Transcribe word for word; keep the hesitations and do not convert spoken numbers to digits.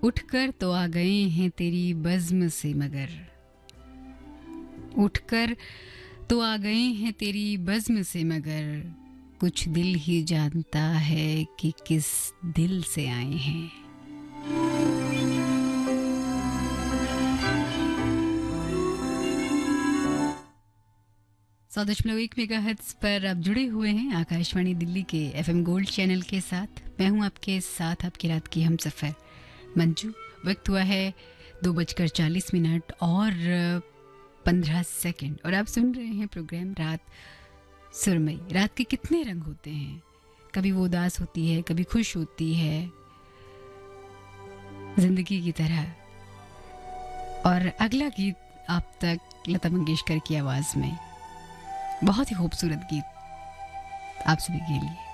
उठकर तो आ गए हैं तेरी बज़्म से मगर, उठकर तो आ गए हैं तेरी बज़्म से मगर, कुछ दिल ही जानता है कि किस दिल से आए हैं। सौ दशमलव एक मेगाहर्ट्ज़ पर आप जुड़े हुए हैं आकाशवाणी दिल्ली के एफएम गोल्ड चैनल के साथ। मैं हूं आपके साथ आपकी रात की हम सफ़र मंजू। वक्त हुआ है दो बजकर चालीस मिनट और पंद्रह सेकंड और आप सुन रहे हैं प्रोग्राम रात सुरमई। रात के कितने रंग होते हैं, कभी वो उदास होती है, कभी खुश होती है, जिंदगी की तरह। और अगला गीत आप तक लता मंगेशकर की आवाज़ में, बहुत ही खूबसूरत गीत आप सभी के लिए।